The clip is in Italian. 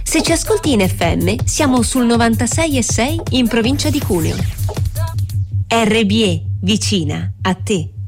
Se ci ascolti in FM, siamo sul 96,6 in provincia di Cuneo. RBE, vicina a te.